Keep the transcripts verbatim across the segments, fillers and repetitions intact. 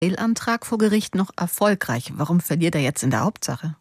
Antrag vor Gericht noch erfolgreich. Warum verliert er jetzt in der Hauptsache?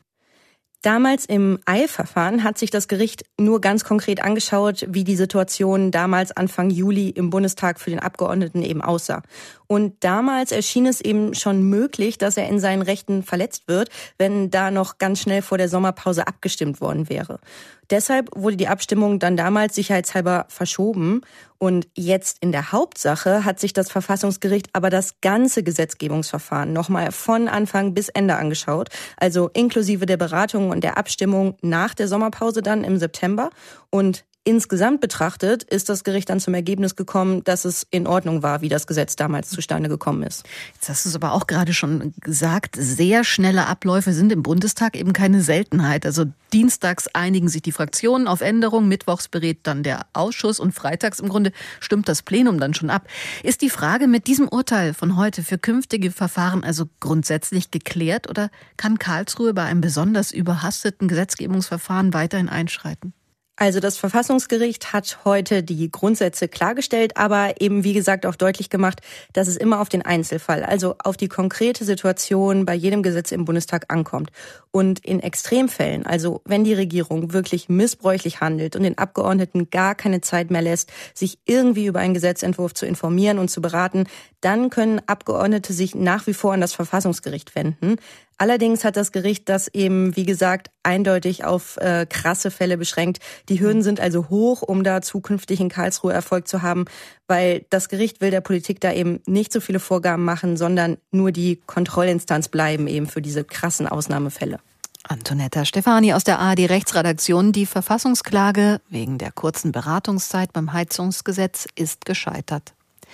Damals im Eilverfahren hat sich das Gericht nur ganz konkret angeschaut, wie die Situation damals Anfang Juli im Bundestag für den Abgeordneten eben aussah. Und damals erschien es eben schon möglich, dass er in seinen Rechten verletzt wird, wenn da noch ganz schnell vor der Sommerpause abgestimmt worden wäre. Deshalb wurde die Abstimmung dann damals sicherheitshalber verschoben. Und jetzt in der Hauptsache hat sich das Verfassungsgericht aber das ganze Gesetzgebungsverfahren nochmal von Anfang bis Ende angeschaut. Also inklusive der Beratung und der Abstimmung nach der Sommerpause dann im September. Und insgesamt betrachtet ist das Gericht dann zum Ergebnis gekommen, dass es in Ordnung war, wie das Gesetz damals zustande gekommen ist. Jetzt hast du es aber auch gerade schon gesagt, sehr schnelle Abläufe sind im Bundestag eben keine Seltenheit. Also dienstags einigen sich die Fraktionen auf Änderungen, mittwochs berät dann der Ausschuss und freitags im Grunde stimmt das Plenum dann schon ab. Ist die Frage mit diesem Urteil von heute für künftige Verfahren also grundsätzlich geklärt oder kann Karlsruhe bei einem besonders überhasteten Gesetzgebungsverfahren weiterhin einschreiten? Also das Verfassungsgericht hat heute die Grundsätze klargestellt, aber eben wie gesagt auch deutlich gemacht, dass es immer auf den Einzelfall, also auf die konkrete Situation bei jedem Gesetz im Bundestag ankommt. Und in Extremfällen, also wenn die Regierung wirklich missbräuchlich handelt und den Abgeordneten gar keine Zeit mehr lässt, sich irgendwie über einen Gesetzentwurf zu informieren und zu beraten, dann können Abgeordnete sich nach wie vor an das Verfassungsgericht wenden. Allerdings hat das Gericht das eben, wie gesagt, eindeutig auf äh, krasse Fälle beschränkt. Die Hürden sind also hoch, um da zukünftig in Karlsruhe Erfolg zu haben, weil das Gericht will der Politik da eben nicht so viele Vorgaben machen, sondern nur die Kontrollinstanz bleiben eben für diese krassen Ausnahmefälle. Antonetta Stefani aus der A R D-Rechtsredaktion. Die Verfassungsklage wegen der kurzen Beratungszeit beim Heizungsgesetz ist gescheitert.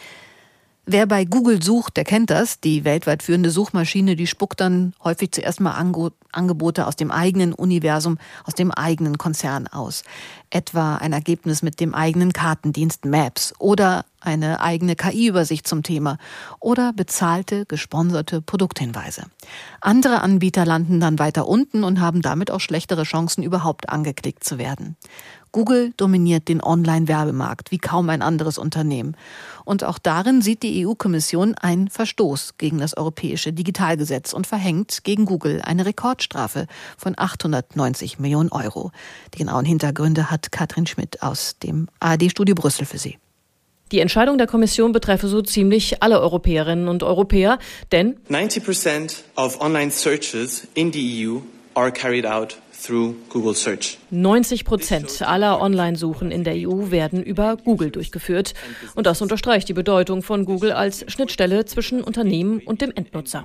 Wer bei Google sucht, der kennt das. Die weltweit führende Suchmaschine, die spuckt dann häufig zuerst mal Angebote aus dem eigenen Universum, aus dem eigenen Konzern aus. Etwa ein Ergebnis mit dem eigenen Kartendienst Maps oder eine eigene K I-Übersicht zum Thema oder bezahlte, gesponserte Produkthinweise. Andere Anbieter landen dann weiter unten und haben damit auch schlechtere Chancen, überhaupt angeklickt zu werden. Google dominiert den Online-Werbemarkt wie kaum ein anderes Unternehmen. Und auch darin sieht die E U-Kommission einen Verstoß gegen das europäische Digitalgesetz und verhängt gegen Google eine Rekordstrafe von achthundertneunzig Millionen Euro. Die genauen Hintergründe hat Katrin Schmidt aus dem A R D-Studio Brüssel für Sie. Die Entscheidung der Kommission betreffe so ziemlich alle Europäerinnen und Europäer, denn ninety percent of online searches in the E U are carried out through Google Search. neunzig Prozent aller Online-Suchen in der E U werden über Google durchgeführt. Und das unterstreicht die Bedeutung von Google als Schnittstelle zwischen Unternehmen und dem Endnutzer.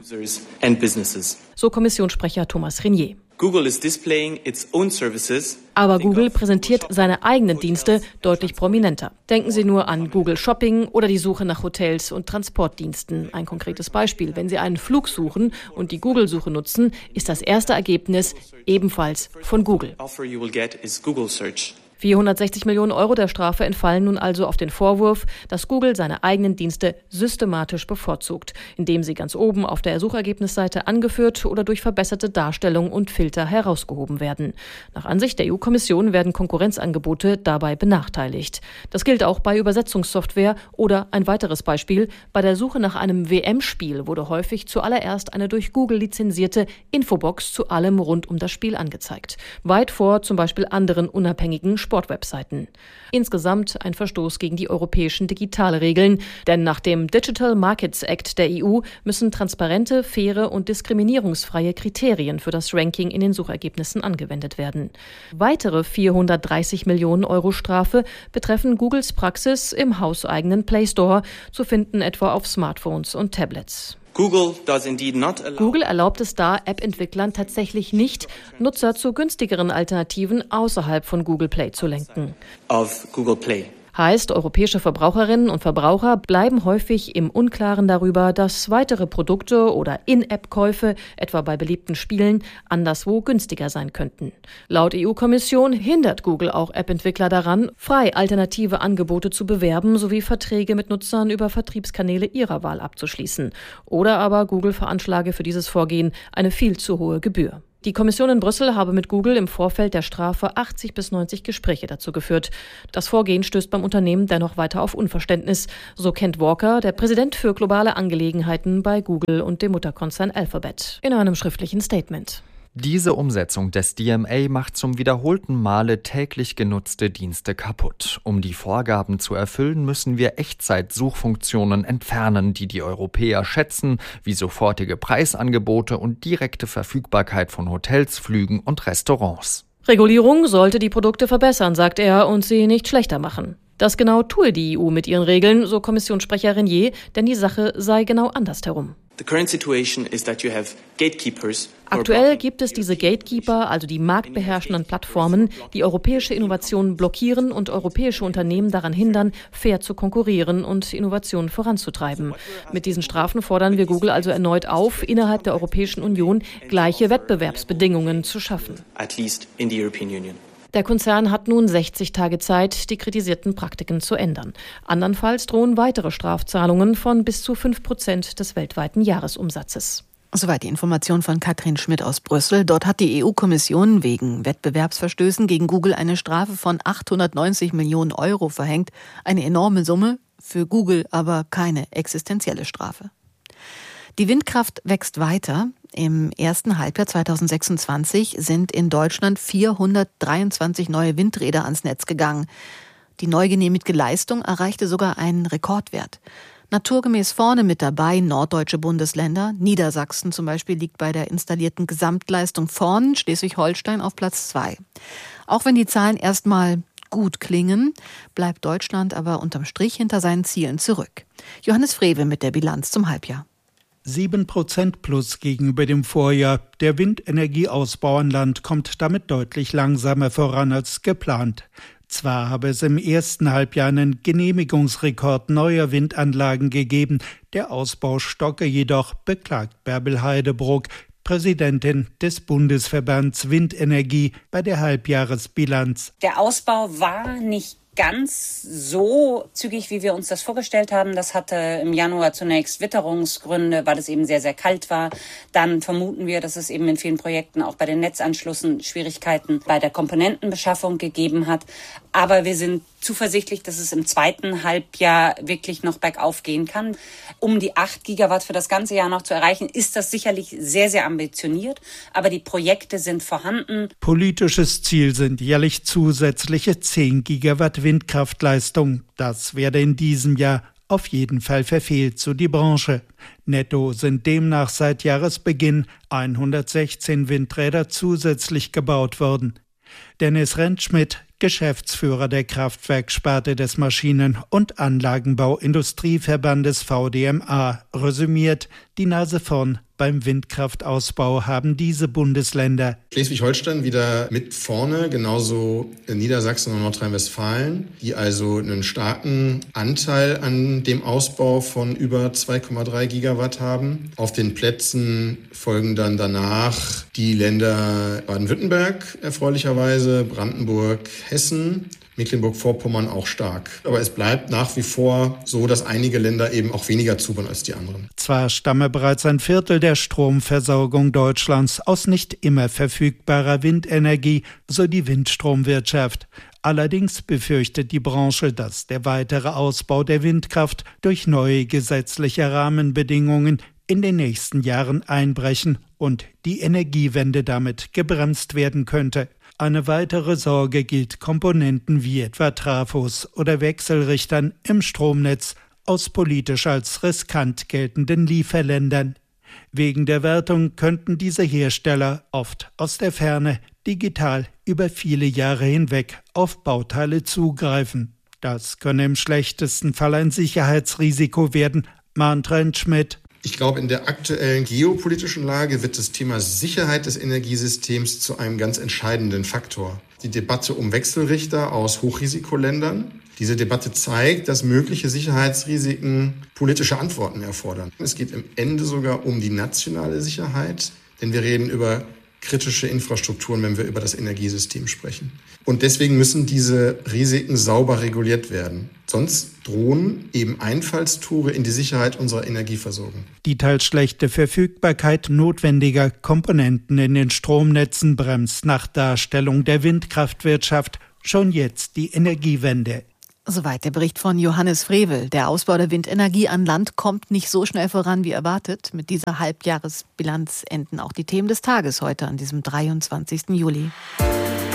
So Kommissionssprecher Thomas Renier. Google is displaying its own services. Aber Google präsentiert seine eigenen Dienste deutlich prominenter. Denken Sie nur an Google Shopping oder die Suche nach Hotels und Transportdiensten. Ein konkretes Beispiel. Wenn Sie einen Flug suchen und die Google-Suche nutzen, ist das erste Ergebnis ebenfalls von Google. vierhundertsechzig Millionen Euro der Strafe entfallen nun also auf den Vorwurf, dass Google seine eigenen Dienste systematisch bevorzugt, indem sie ganz oben auf der Suchergebnisseite angeführt oder durch verbesserte Darstellung und Filter herausgehoben werden. Nach Ansicht der E U-Kommission werden Konkurrenzangebote dabei benachteiligt. Das gilt auch bei Übersetzungssoftware oder ein weiteres Beispiel. Bei der Suche nach einem W M-Spiel wurde häufig zuallererst eine durch Google lizenzierte Infobox zu allem rund um das Spiel angezeigt. Weit vor zum Beispiel anderen unabhängigen Sportwebseiten. Insgesamt ein Verstoß gegen die europäischen Digitalregeln, denn nach dem Digital Markets Act der E U müssen transparente, faire und diskriminierungsfreie Kriterien für das Ranking in den Suchergebnissen angewendet werden. Weitere vierhundertdreißig Millionen Euro Strafe betreffen Googles Praxis im hauseigenen Play Store, zu finden etwa auf Smartphones und Tablets. Google does indeed not allow Google erlaubt es da App-Entwicklern tatsächlich nicht, Nutzer zu günstigeren Alternativen außerhalb von Google Play zu lenken. of Google Play. Heißt, europäische Verbraucherinnen und Verbraucher bleiben häufig im Unklaren darüber, dass weitere Produkte oder In-App-Käufe, etwa bei beliebten Spielen, anderswo günstiger sein könnten. Laut E U-Kommission hindert Google auch App-Entwickler daran, frei alternative Angebote zu bewerben sowie Verträge mit Nutzern über Vertriebskanäle ihrer Wahl abzuschließen. Oder aber Google veranschlage für dieses Vorgehen eine viel zu hohe Gebühr. Die Kommission in Brüssel habe mit Google im Vorfeld der Strafe achtzig bis neunzig Gespräche dazu geführt. Das Vorgehen stößt beim Unternehmen dennoch weiter auf Unverständnis, so Kent Walker, der Präsident für globale Angelegenheiten bei Google und dem Mutterkonzern Alphabet, in einem schriftlichen Statement. Diese Umsetzung des D M A macht zum wiederholten Male täglich genutzte Dienste kaputt. Um die Vorgaben zu erfüllen, müssen wir Echtzeit-Suchfunktionen entfernen, die die Europäer schätzen, wie sofortige Preisangebote und direkte Verfügbarkeit von Hotels, Flügen und Restaurants. Regulierung sollte die Produkte verbessern, sagt er, und sie nicht schlechter machen. Das genau tue die E U mit ihren Regeln, so Kommissionssprecher Renier, denn die Sache sei genau andersherum. The current situation is that you have gatekeepers. Aktuell gibt es diese Gatekeeper, also die marktbeherrschenden Plattformen, die europäische Innovationen blockieren und europäische Unternehmen daran hindern, fair zu konkurrieren und Innovationen voranzutreiben. Mit diesen Strafen fordern wir Google also erneut auf, innerhalb der Europäischen Union gleiche Wettbewerbsbedingungen zu schaffen. At least in the European Union. Der Konzern hat nun sechzig Tage Zeit, die kritisierten Praktiken zu ändern. Andernfalls drohen weitere Strafzahlungen von bis zu fünf Prozent des weltweiten Jahresumsatzes. Soweit die Information von Katrin Schmidt aus Brüssel. Dort hat die E U-Kommission wegen Wettbewerbsverstößen gegen Google eine Strafe von achthundertneunzig Millionen Euro verhängt. Eine enorme Summe, für Google aber keine existenzielle Strafe. Die Windkraft wächst weiter. Im ersten Halbjahr zweitausendsechsundzwanzig sind in Deutschland vierhundertdreiundzwanzig neue Windräder ans Netz gegangen. Die neu genehmigte Leistung erreichte sogar einen Rekordwert. Naturgemäß vorne mit dabei norddeutsche Bundesländer. Niedersachsen zum Beispiel liegt bei der installierten Gesamtleistung vorn, Schleswig-Holstein auf Platz zwei. Auch wenn die Zahlen erstmal gut klingen, bleibt Deutschland aber unterm Strich hinter seinen Zielen zurück. Johannes Frewe mit der Bilanz zum Halbjahr. sieben Prozent plus gegenüber dem Vorjahr. Der Windenergieausbau an Land kommt damit deutlich langsamer voran als geplant. Zwar habe es im ersten Halbjahr einen Genehmigungsrekord neuer Windanlagen gegeben, der Ausbau stocke jedoch, beklagt Bärbel Heidebruck, Präsidentin des Bundesverbands Windenergie, bei der Halbjahresbilanz. Der Ausbau war nicht ganz so zügig, wie wir uns das vorgestellt haben. Das hatte im Januar zunächst Witterungsgründe, weil es eben sehr, sehr kalt war. Dann vermuten wir, dass es eben in vielen Projekten auch bei den Netzanschlüssen Schwierigkeiten bei der Komponentenbeschaffung gegeben hat. Aber wir sind zuversichtlich, dass es im zweiten Halbjahr wirklich noch bergauf gehen kann. Um die acht Gigawatt für das ganze Jahr noch zu erreichen, ist das sicherlich sehr, sehr ambitioniert. Aber die Projekte sind vorhanden. Politisches Ziel sind jährlich zusätzliche zehn Gigawatt Windkraftleistung. Das werde in diesem Jahr auf jeden Fall verfehlt, so die Branche. Netto sind demnach seit Jahresbeginn hundertsechzehn Windräder zusätzlich gebaut worden. Dennis Rentschmidt, Geschäftsführer der Kraftwerksparte des Maschinen- und Anlagenbau-Industrieverbandes V D M A, resümiert: Die Nase vorn beim Windkraftausbau haben diese Bundesländer. Schleswig-Holstein wieder mit vorne, genauso Niedersachsen und Nordrhein-Westfalen, die also einen starken Anteil an dem Ausbau von über zwei Komma drei Gigawatt haben. Auf den Plätzen folgen dann danach die Länder Baden-Württemberg erfreulicherweise, Brandenburg, Hessen, Mecklenburg-Vorpommern auch stark. Aber es bleibt nach wie vor so, dass einige Länder eben auch weniger zubauen als die anderen. Zwar stamme bereits ein Viertel der Stromversorgung Deutschlands aus nicht immer verfügbarer Windenergie, so die Windstromwirtschaft. Allerdings befürchtet die Branche, dass der weitere Ausbau der Windkraft durch neue gesetzliche Rahmenbedingungen in den nächsten Jahren einbrechen und die Energiewende damit gebremst werden könnte. Eine weitere Sorge gilt Komponenten wie etwa Trafos oder Wechselrichtern im Stromnetz aus politisch als riskant geltenden Lieferländern. Wegen der Wertung könnten diese Hersteller oft aus der Ferne digital über viele Jahre hinweg auf Bauteile zugreifen. Das könne im schlechtesten Fall ein Sicherheitsrisiko werden, mahnt Rentschmidt. Ich glaube, in der aktuellen geopolitischen Lage wird das Thema Sicherheit des Energiesystems zu einem ganz entscheidenden Faktor. Die Debatte um Wechselrichter aus Hochrisikoländern. Diese Debatte zeigt, dass mögliche Sicherheitsrisiken politische Antworten erfordern. Es geht am Ende sogar um die nationale Sicherheit, denn wir reden über kritische Infrastrukturen, wenn wir über das Energiesystem sprechen. Und deswegen müssen diese Risiken sauber reguliert werden. Sonst drohen eben Einfallstore in die Sicherheit unserer Energieversorgung. Die teils schlechte Verfügbarkeit notwendiger Komponenten in den Stromnetzen bremst nach Darstellung der Windkraftwirtschaft schon jetzt die Energiewende. Soweit der Bericht von Johannes Frevel. Der Ausbau der Windenergie an Land kommt nicht so schnell voran wie erwartet. Mit dieser Halbjahresbilanz enden auch die Themen des Tages heute an diesem dreiundzwanzigsten Juli.